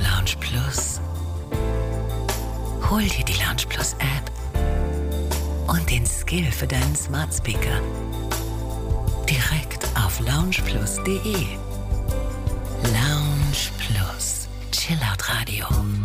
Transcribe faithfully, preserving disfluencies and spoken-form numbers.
Lounge Plus. Hol dir die Lounge Plus App und den Skill für deinen Smart Speaker direkt auf loungeplus punkt de. Lounge Plus, Chillout Radio.